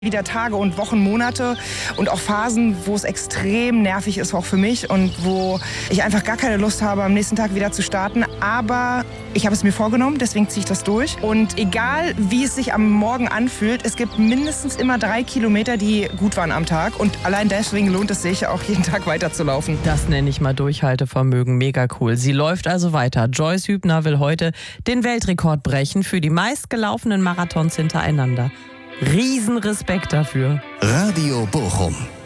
Wieder Tage und Wochen, Monate und auch Phasen, wo es extrem nervig ist, auch für mich und wo ich einfach gar keine Lust habe, am nächsten Tag wieder zu starten. Aber ich habe es mir vorgenommen, deswegen ziehe ich das durch. Und egal, wie es sich am Morgen anfühlt, es gibt mindestens immer 3 Kilometer, die gut waren am Tag. Und allein deswegen lohnt es sich, auch jeden Tag weiterzulaufen. Das nenne ich mal Durchhaltevermögen. Mega cool. Sie läuft also weiter. Joyce Hübner will heute den Weltrekord brechen für die meistgelaufenen Marathons hintereinander. Riesenrespekt dafür. Radio Bochum.